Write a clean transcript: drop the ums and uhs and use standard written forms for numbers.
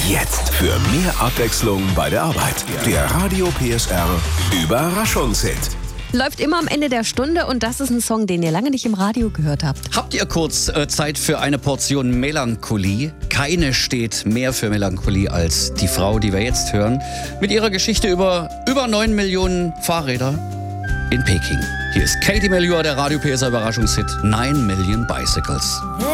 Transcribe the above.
Jetzt für mehr Abwechslung bei der Arbeit. Der Radio PSR Überraschungshit. Läuft immer am Ende der Stunde und das ist ein Song, den ihr lange nicht im Radio gehört habt. Habt ihr kurz Zeit für eine Portion Melancholie? Keine steht mehr für Melancholie als die Frau, die wir jetzt hören, mit ihrer Geschichte über 9 Millionen Fahrräder in Peking. Hier ist Katie Melua, der Radio PSR Überraschungshit 9 Million Bicycles.